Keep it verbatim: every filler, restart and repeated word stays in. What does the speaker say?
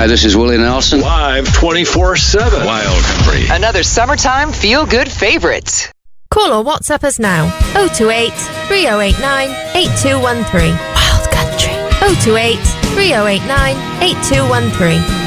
this is Willie Nelson. Live twenty-four seven. Wild Country. Another summertime feel-good favorite. Call or WhatsApp us now. oh two eight, three oh eight nine, eight two one three. Wild Country. oh two eight, three oh eight nine, eight two one three.